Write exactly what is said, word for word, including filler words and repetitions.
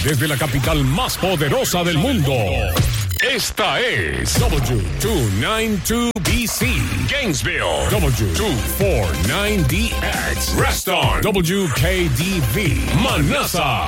desde la capital más poderosa del mundo. Esta es W doscientos noventa y dos B C, Gainesville. W doscientos cuarenta y nueve D X, Reston. W K D V, Manassa.